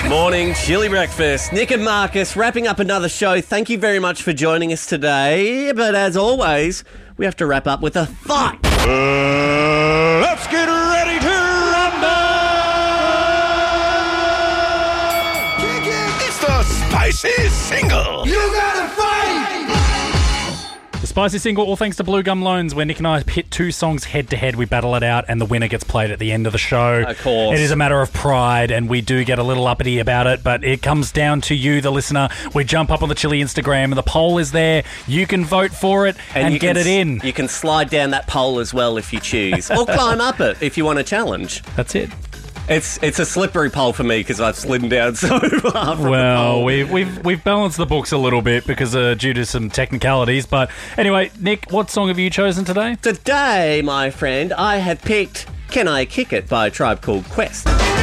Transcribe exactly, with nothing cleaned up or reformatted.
Morning, Chili Breakfast. Nick and Marcus wrapping up another show. Thank you very much for joining us today. But as always, we have to wrap up with a fight. Uh, let's get ready to rumble! It's the spicy single. You gotta fight! The spicy single, all thanks to Blue Gum Loans, where Nick and I pit two songs head-to-head. We battle it out, and the winner gets played at the end of the show. Of course. It is a matter of pride, and we do get a little uppity about it, but it comes down to you, the listener. We jump up on the Chili Instagram, and the poll is there. You can vote for it and, you get can, it in. You can slide down that pole as well if you choose, or climb up it if you want a challenge. That's it. It's it's a slippery pole for me because I've slidden down so far from the Well, pole. we've, we've, we've balanced the books a little bit because uh, due to some technicalities. But anyway, Nick, what song have you chosen today? Today, my friend, I have picked Can I Kick It by a Tribe Called Quest.